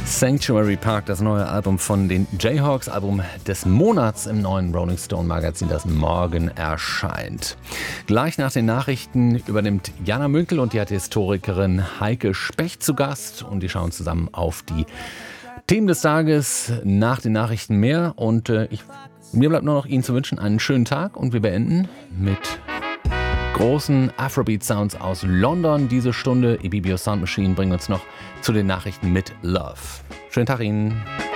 Sanctuary Park, das neue Album von den Jayhawks, Album des Monats im neuen Rolling Stone Magazin, das morgen erscheint. Gleich nach den Nachrichten übernimmt Jana Münkel und die hat die Historikerin Heike Specht zu Gast und die schauen zusammen auf die Themen des Tages. Nach den Nachrichten mehr und mir bleibt nur noch Ihnen zu wünschen einen schönen Tag und wir beenden mit großen Afrobeat-Sounds aus London. Diese Stunde Ibibio Sound Machine bringen uns noch zu den Nachrichten mit Love. Schönen Tag Ihnen.